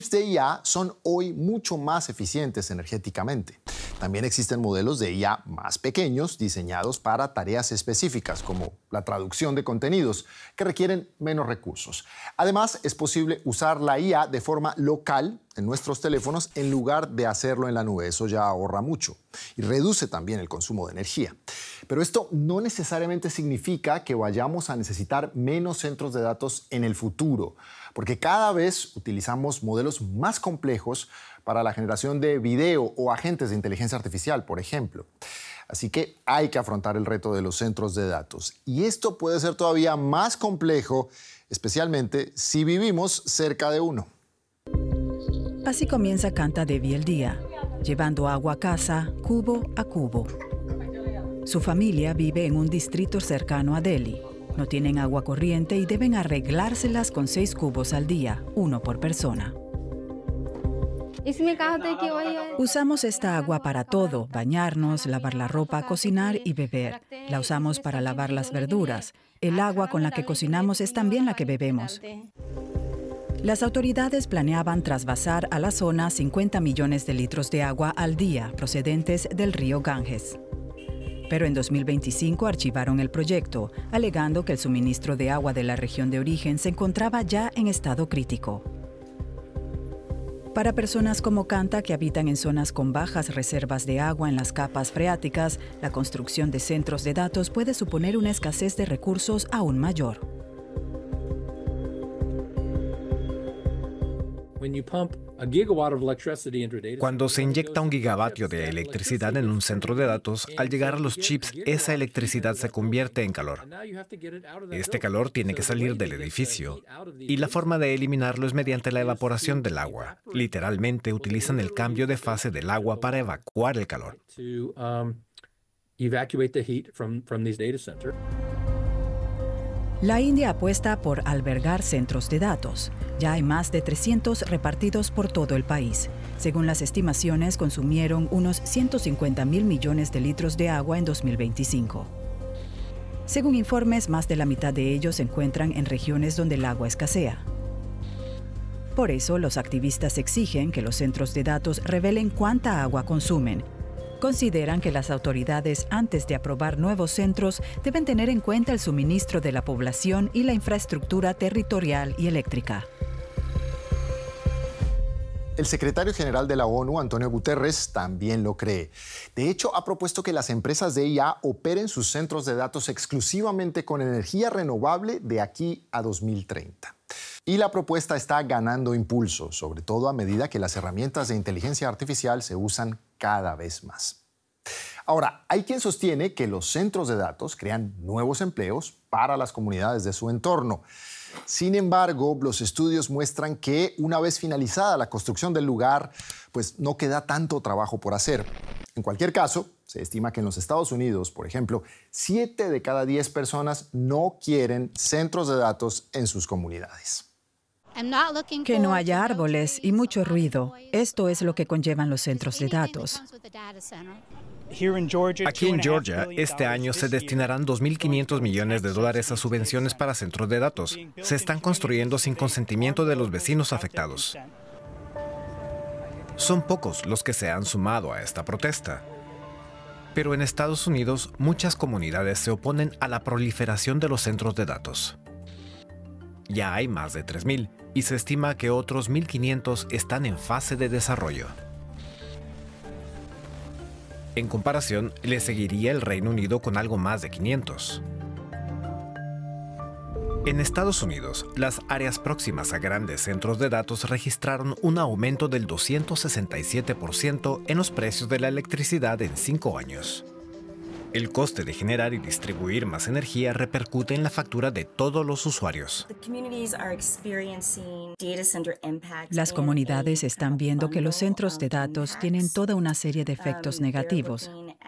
de IA son hoy mucho más eficientes energéticamente. También existen modelos de IA más pequeños diseñados para tareas específicas como la traducción de contenidos que requieren menos recursos. Además, es posible usar la IA de forma local en nuestros teléfonos en lugar de hacerlo en la nube. Eso ya ahorra mucho y reduce también el consumo de energía. Pero esto no necesariamente significa que vayamos a necesitar menos centros de datos en el futuro, porque cada vez utilizamos modelos más complejos para la generación de video o agentes de inteligencia artificial, por ejemplo. Así que hay que afrontar el reto de los centros de datos. Y esto puede ser todavía más complejo, especialmente si vivimos cerca de uno. Así comienza Canta Devi el día, llevando agua a casa, cubo a cubo. Su familia vive en un distrito cercano a Delhi. No tienen agua corriente y deben arreglárselas con 6 cubos al día, 1 por persona. Usamos esta agua para todo: bañarnos, lavar la ropa, cocinar y beber. La usamos para lavar las verduras. El agua con la que cocinamos es también la que bebemos. Las autoridades planeaban trasvasar a la zona 50 millones de litros de agua al día procedentes del río Ganges. Pero en 2025 archivaron el proyecto, alegando que el suministro de agua de la región de origen se encontraba ya en estado crítico. Para personas como Canta, que habitan en zonas con bajas reservas de agua en las capas freáticas, la construcción de centros de datos puede suponer una escasez de recursos aún mayor. Cuando se inyecta 1 gigavatio de electricidad en un centro de datos, al llegar a los chips, esa electricidad se convierte en calor. Este calor tiene que salir del edificio, y la forma de eliminarlo es mediante la evaporación del agua. Literalmente, utilizan el cambio de fase del agua para evacuar el calor. La India apuesta por albergar centros de datos. Ya hay más de 300 repartidos por todo el país. Según las estimaciones, consumieron unos 150.000 millones de litros de agua en 2025. Según informes, más de la mitad de ellos se encuentran en regiones donde el agua escasea. Por eso, los activistas exigen que los centros de datos revelen cuánta agua consumen. Consideran que las autoridades, antes de aprobar nuevos centros, deben tener en cuenta el suministro de la población y la infraestructura territorial y eléctrica. El secretario general de la ONU, Antonio Guterres, también lo cree. De hecho, ha propuesto que las empresas de IA operen sus centros de datos exclusivamente con energía renovable de aquí a 2030. Y la propuesta está ganando impulso, sobre todo a medida que las herramientas de inteligencia artificial se usan cada vez más. Ahora, hay quien sostiene que los centros de datos crean nuevos empleos para las comunidades de su entorno. Sin embargo, los estudios muestran que una vez finalizada la construcción del lugar, pues no queda tanto trabajo por hacer. En cualquier caso, se estima que en los Estados Unidos, por ejemplo, 7 de cada 10 personas no quieren centros de datos en sus comunidades. Que no haya árboles y mucho ruido. Esto es lo que conllevan los centros de datos. Aquí en Georgia, este año se destinarán $2.500 millones a subvenciones para centros de datos. Se están construyendo sin consentimiento de los vecinos afectados. Son pocos los que se han sumado a esta protesta. Pero en Estados Unidos, muchas comunidades se oponen a la proliferación de los centros de datos. Ya hay más de 3.000 y se estima que otros 1.500 están en fase de desarrollo. En comparación, le seguiría el Reino Unido con algo más de 500. En Estados Unidos, las áreas próximas a grandes centros de datos registraron un aumento del 267% en los precios de la electricidad en 5 años. El coste de generar y distribuir más energía repercute en la factura de todos los usuarios. Las comunidades están viendo que los centros de datos tienen toda una serie de efectos negativos.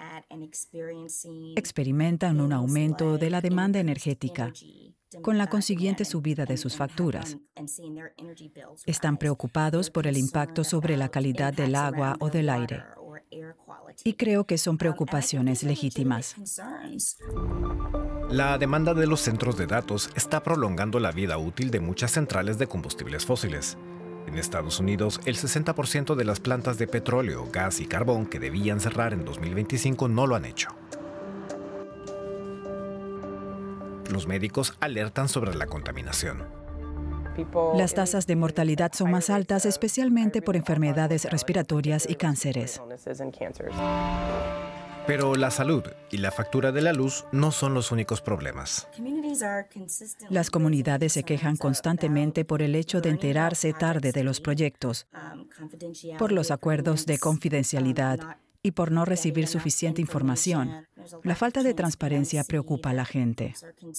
Experimentan un aumento de la demanda energética, con la consiguiente subida de sus facturas. Están preocupados por el impacto sobre la calidad del agua o del aire. Y creo que son preocupaciones legítimas. La demanda de los centros de datos está prolongando la vida útil de muchas centrales de combustibles fósiles. En Estados Unidos, el 60% de las plantas de petróleo, gas y carbón que debían cerrar en 2025 no lo han hecho. Los médicos alertan sobre la contaminación. Las tasas de mortalidad son más altas, especialmente por enfermedades respiratorias y cánceres. Pero la salud y la factura de la luz no son los únicos problemas. Las comunidades se quejan constantemente por el hecho de enterarse tarde de los proyectos, por los acuerdos de confidencialidad y por no recibir suficiente información. La falta de transparencia preocupa a la gente.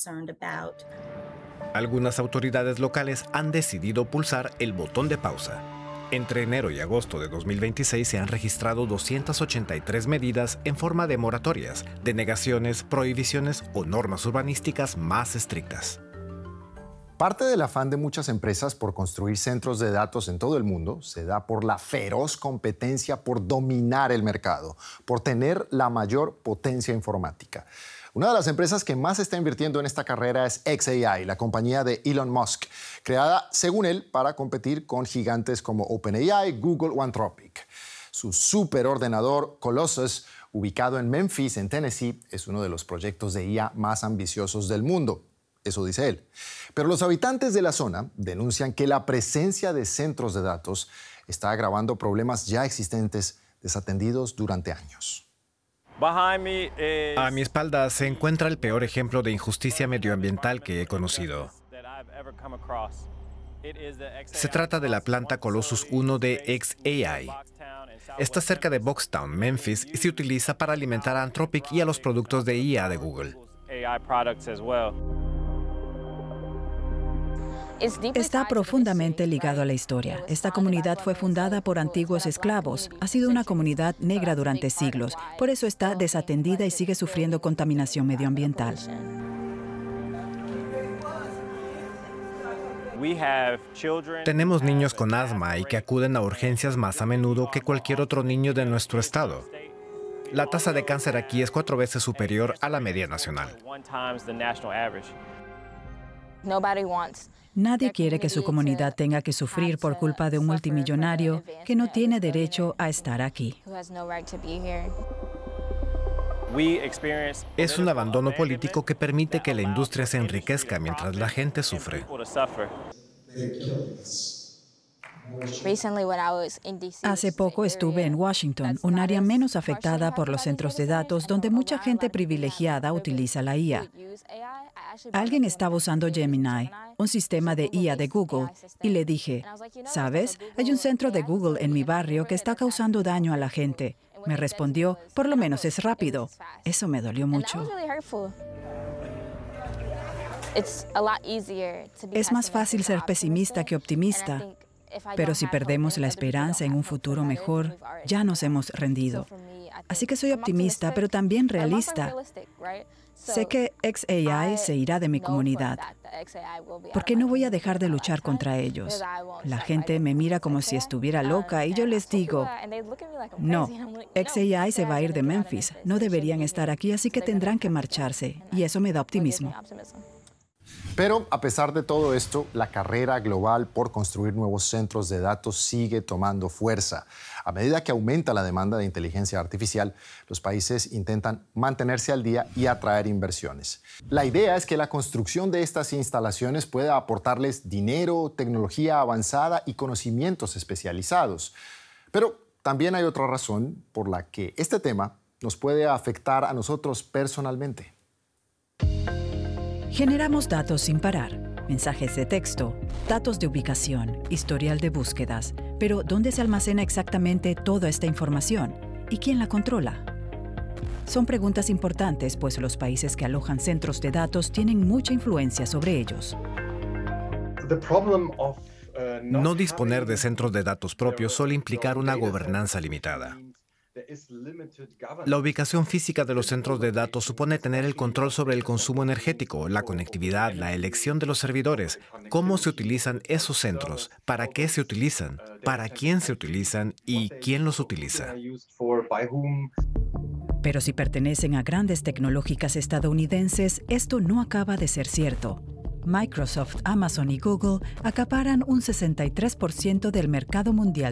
Algunas autoridades locales han decidido pulsar el botón de pausa. Entre enero y agosto de 2026 se han registrado 283 medidas en forma de moratorias, denegaciones, prohibiciones o normas urbanísticas más estrictas. Parte del afán de muchas empresas por construir centros de datos en todo el mundo se da por la feroz competencia por dominar el mercado, por tener la mayor potencia informática. Una de las empresas que más está invirtiendo en esta carrera es xAI, la compañía de Elon Musk, creada, según él, para competir con gigantes como OpenAI, Google o Anthropic. Su superordenador Colossus, ubicado en Memphis, en Tennessee, es uno de los proyectos de IA más ambiciosos del mundo. Eso dice él. Pero los habitantes de la zona denuncian que la presencia de centros de datos está agravando problemas ya existentes desatendidos durante años. A mi espalda se encuentra el peor ejemplo de injusticia medioambiental que he conocido. Se trata de la planta Colossus 1 de xAI. Está cerca de Boxtown, Memphis, y se utiliza para alimentar a Anthropic y a los productos de IA de Google. Está profundamente ligado a la historia. Esta comunidad fue fundada por antiguos esclavos. Ha sido una comunidad negra durante siglos. Por eso está desatendida y sigue sufriendo contaminación medioambiental. Tenemos niños con asma y que acuden a urgencias más a menudo que cualquier otro niño de nuestro estado. La tasa de cáncer aquí es 4 veces superior a la media nacional. Nadie quiere que su comunidad tenga que sufrir por culpa de un multimillonario que no tiene derecho a estar aquí. Es un abandono político que permite que la industria se enriquezca mientras la gente sufre. Hace poco estuve en Washington, un área menos afectada por los centros de datos donde mucha gente privilegiada utiliza la IA. Alguien estaba usando Gemini, un sistema de IA de Google, y le dije, ¿sabes? Hay un centro de Google en mi barrio que está causando daño a la gente. Me respondió, por lo menos es rápido. Eso me dolió mucho. Es más fácil ser pesimista que optimista. Pero si perdemos la esperanza en un futuro mejor, ya nos hemos rendido. Así que soy optimista, pero también realista. Sé que xAI se irá de mi comunidad, porque no voy a dejar de luchar contra ellos. La gente me mira como si estuviera loca y yo les digo, no, xAI se va a ir de Memphis, no deberían estar aquí, así que tendrán que marcharse, y eso me da optimismo. Pero a pesar de todo esto, la carrera global por construir nuevos centros de datos sigue tomando fuerza. A medida que aumenta la demanda de inteligencia artificial, los países intentan mantenerse al día y atraer inversiones. La idea es que la construcción de estas instalaciones pueda aportarles dinero, tecnología avanzada y conocimientos especializados. Pero también hay otra razón por la que este tema nos puede afectar a nosotros personalmente. Generamos datos sin parar, mensajes de texto, datos de ubicación, historial de búsquedas. Pero, ¿dónde se almacena exactamente toda esta información? ¿Y quién la controla? Son preguntas importantes, pues los países que alojan centros de datos tienen mucha influencia sobre ellos. No disponer de centros de datos propios suele implicar una gobernanza limitada. La ubicación física de los centros de datos supone tener el control sobre el consumo energético, la conectividad, la elección de los servidores, cómo se utilizan esos centros, para qué se utilizan, para quién se utilizan y quién los utiliza. Pero si pertenecen a grandes tecnológicas estadounidenses, esto no acaba de ser cierto. Microsoft, Amazon y Google acaparan un 63% del mercado mundial